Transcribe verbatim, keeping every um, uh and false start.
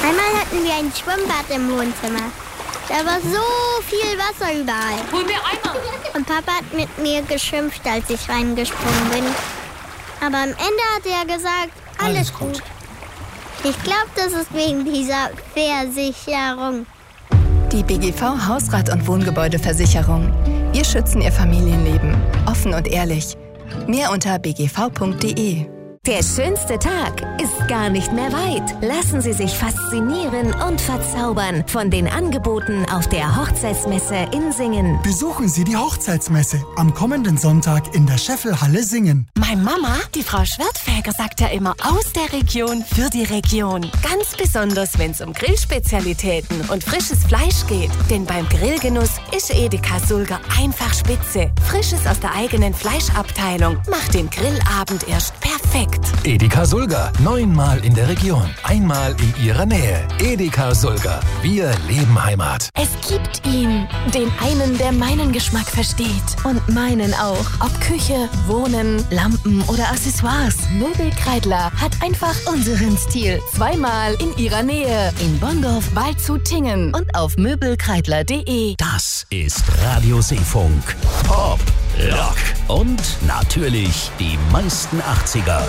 Einmal hatten wir ein Schwimmbad im Wohnzimmer. Da war so viel Wasser überall. Hol mir Eimer! Und Papa hat mit mir geschimpft, als ich reingesprungen bin. Aber am Ende hat er gesagt, alles, alles gut. gut. Ich glaube, das ist wegen dieser Versicherung. Die B G V Hausrat- und Wohngebäudeversicherung. Wir schützen Ihr Familienleben. Offen und ehrlich. Mehr unter b g v punkt d e. Der schönste Tag ist gar nicht mehr weit. Lassen Sie sich faszinieren und verzaubern von den Angeboten auf der Hochzeitsmesse in Singen. Besuchen Sie die Hochzeitsmesse am kommenden Sonntag in der Scheffelhalle Singen. Meine Mama, die Frau Schwertfeger, sagt ja immer aus der Region für die Region. Ganz besonders, wenn es um Grillspezialitäten und frisches Fleisch geht. Denn beim Grillgenuss ist Edeka Sulger einfach spitze. Frisches aus der eigenen Fleischabteilung macht den Grillabend erst perfekt. Edeka Sulger, neunmal in der Region, einmal in Ihrer Nähe. Edeka Sulger, wir leben Heimat. Es gibt ihn, den einen, der meinen Geschmack versteht. Und meinen auch. Ob Küche, Wohnen, Lampen oder Accessoires. Möbelkreidler hat einfach unseren Stil. Zweimal in Ihrer Nähe. In Bonndorf, Waldshut, Tingen und auf möbelkreidler punkt de. Das ist Radio Seefunk. Pop, Rock und natürlich die meisten achtziger.